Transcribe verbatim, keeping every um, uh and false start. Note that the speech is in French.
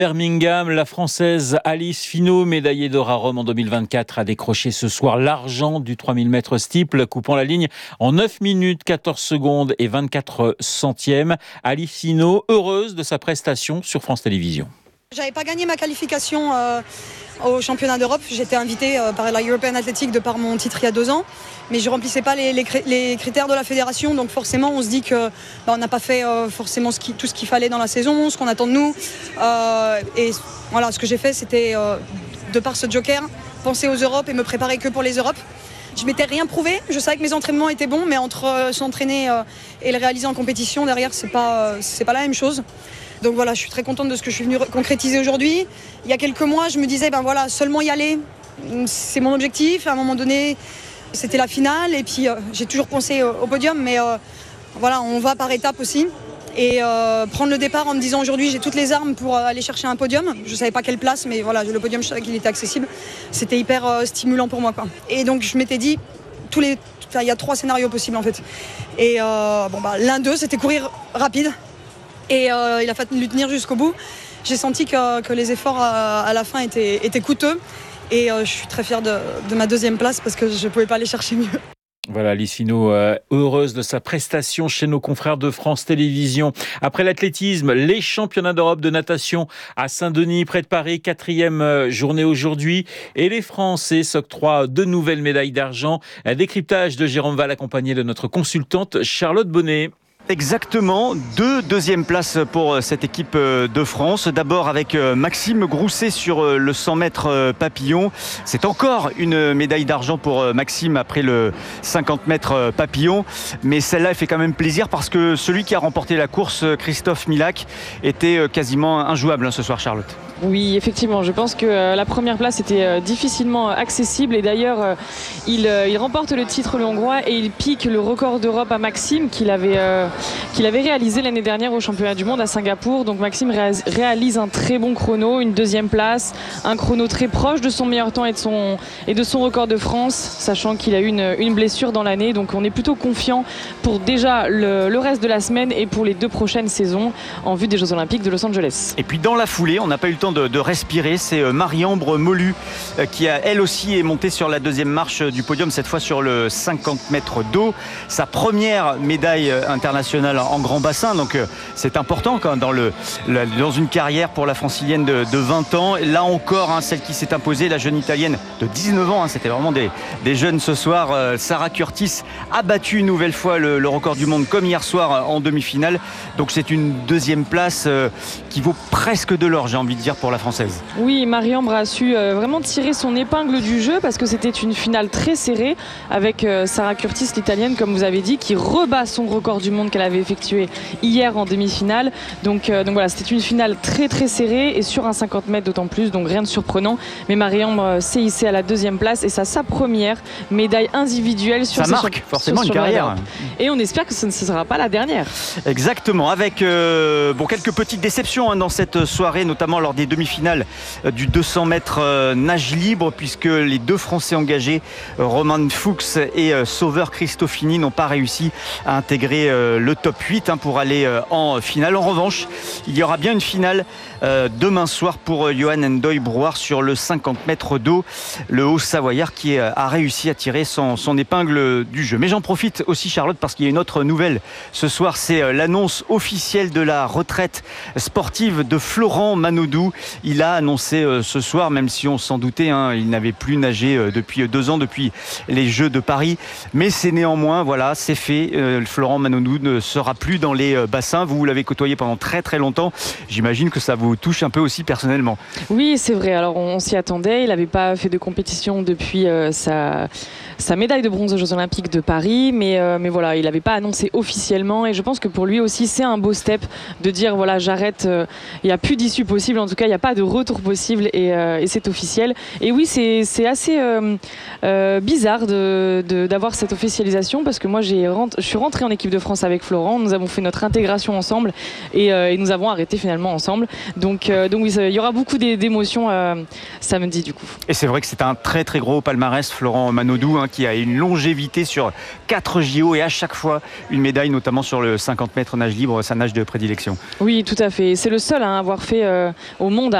Birmingham, la Française Alice Finot, médaillée d'or à Rome en deux mille vingt-quatre, a décroché ce soir l'argent du trois mille mètres steeple, coupant la ligne en neuf minutes quatorze secondes et vingt-quatre centièmes. Alice Finot, heureuse de sa prestation sur France Télévisions. J'avais pas gagné ma qualification euh, au championnat d'Europe. J'étais invitée euh, par la European Athletic de par mon titre il y a deux ans. Mais je remplissais pas les, les, les critères de la fédération. Donc forcément, on se dit que bah, on n'a pas fait euh, forcément ce qui, tout ce qu'il fallait dans la saison, ce qu'on attend de nous. Euh, et voilà, ce que j'ai fait, c'était, euh, de par ce joker, penser aux Europes et me préparer que pour les Europes. Je m'étais rien prouvé. Je savais que mes entraînements étaient bons, mais entre euh, s'entraîner euh, et le réaliser en compétition, derrière, c'est pas, euh, c'est pas la même chose. Donc voilà, je suis très contente de ce que je suis venue concrétiser aujourd'hui. Il y a quelques mois, je me disais, ben voilà, seulement y aller, c'est mon objectif. À un moment donné, c'était la finale. Et puis, euh, j'ai toujours pensé au, au podium. Mais euh, voilà, on va par étapes aussi. Et euh, prendre le départ en me disant, aujourd'hui, j'ai toutes les armes pour euh, aller chercher un podium. Je ne savais pas quelle place, mais voilà, le podium, je savais qu'il était accessible. C'était hyper euh, stimulant pour moi, quoi. Et donc, je m'étais dit, tous les, enfin, il y a trois scénarios possibles, en fait. Et euh, bon, bah, l'un d'eux, c'était courir rapide. Et euh, il a fallu tenir jusqu'au bout. J'ai senti que, que les efforts à, à la fin étaient, étaient coûteux. Et euh, je suis très fière de, de ma deuxième place parce que je ne pouvais pas aller chercher mieux. Voilà, Alice Finot, euh, heureuse de sa prestation chez nos confrères de France Télévisions. Après l'athlétisme, les championnats d'Europe de natation à Saint-Denis, près de Paris, quatrième euh, journée aujourd'hui. Et les Français s'octroient deux nouvelles médailles d'argent. Un décryptage de Jérôme Val, accompagné de notre consultante Charlotte Bonnet. Exactement, deux deuxièmes places pour cette équipe de France. D'abord avec Maxime Grousset sur le cent mètres papillon. C'est encore une médaille d'argent pour Maxime après le cinquante mètres papillon. Mais celle-là, elle fait quand même plaisir parce que celui qui a remporté la course, Christophe Milak, était quasiment injouable ce soir, Charlotte. Oui, effectivement, je pense que la première place était difficilement accessible et d'ailleurs il, il remporte le titre le hongrois et il pique le record d'Europe à Maxime qu'il avait, euh, qu'il avait réalisé l'année dernière au championnat du monde à Singapour. Donc Maxime réalise un très bon chrono, une deuxième place, un chrono très proche de son meilleur temps et de son, et de son record de France, sachant qu'il a eu une, une blessure dans l'année. Donc on est plutôt confiant pour déjà le, le reste de la semaine et pour les deux prochaines saisons en vue des Jeux Olympiques de Los Angeles. Et puis dans la foulée, on n'a pas eu le temps De, de respirer, c'est Marie-Ambre Molu euh, qui a elle aussi est montée sur la deuxième marche du podium, cette fois sur le cinquante mètres d'eau, sa première médaille internationale en grand bassin, donc euh, c'est important quand dans, le, le, dans une carrière pour la francilienne de, de vingt ans. Là encore, hein, celle qui s'est imposée, la jeune italienne de dix-neuf ans, hein, c'était vraiment des, des jeunes ce soir. euh, Sarah Curtis a battu une nouvelle fois le, le record du monde comme hier soir en demi-finale, donc c'est une deuxième place euh, qui vaut presque de l'or, j'ai envie de dire, pour la française. Oui, Marie-Ambre a su euh, vraiment tirer son épingle du jeu parce que c'était une finale très serrée avec euh, Sarah Curtis, l'italienne, comme vous avez dit, qui rebat son record du monde qu'elle avait effectué hier en demi-finale. Donc, euh, donc voilà, c'était une finale très très serrée et sur un cinquante mètres d'autant plus, donc rien de surprenant. Mais Marie-Ambre euh, s'est hissée à la deuxième place et ça sa première médaille individuelle sur ça ces marque champ- forcément sur une carrière. Et on espère que ce ne sera pas la dernière. Exactement, avec euh, bon, quelques petites déceptions hein, dans cette soirée, notamment lors des demi-finales du deux cents mètres euh, nage libre, puisque les deux Français engagés, euh, Roman Fuchs et euh, Sauveur Cristofini, n'ont pas réussi à intégrer euh, le top huit hein, pour aller euh, en finale. En revanche, il y aura bien une finale euh, demain soir pour euh, Johan Ndoye Brouard sur le cinquante mètres d'eau, le Haut-Savoyard qui euh, a réussi à tirer son, son épingle du jeu. Mais j'en profite aussi, Charlotte, parce qu'il y a une autre nouvelle ce soir, c'est euh, l'annonce officielle de la retraite sportive de Florent Manodou. Il a annoncé euh, ce soir, même si on s'en doutait, hein, il n'avait plus nagé euh, depuis deux ans, depuis les Jeux de Paris. Mais c'est néanmoins, voilà, c'est fait. Euh, Florent Manodou ne sera plus dans les euh, bassins. Vous, vous l'avez côtoyé pendant très très longtemps. J'imagine que ça vous touche un peu aussi personnellement. Oui, c'est vrai. Alors on, on s'y attendait. Il n'avait pas fait de compétition depuis euh, sa, sa médaille de bronze aux Jeux Olympiques de Paris. Mais, euh, mais voilà, il n'avait pas annoncé officiellement. Et je pense que pour lui aussi, c'est un beau step de dire voilà, j'arrête. Euh, il n'y a plus d'issue possible. En tout cas, il n'y a pas de retour possible et, euh, et c'est officiel. Et oui, c'est, c'est assez euh, euh, bizarre de, de, d'avoir cette officialisation parce que moi, j'ai rentre, je suis rentrée en équipe de France avec avec Florent. Nous avons fait notre intégration ensemble et, euh, et nous avons arrêté finalement ensemble. Donc, euh, donc oui, il y aura beaucoup d'émotions euh, samedi du coup. Et c'est vrai que c'est un très très gros palmarès, Florent Manodou, hein, qui a une longévité sur quatre J O et à chaque fois une médaille, notamment sur le cinquante mètres nage libre, sa nage de prédilection. Oui, tout à fait. C'est le seul à avoir fait euh, au monde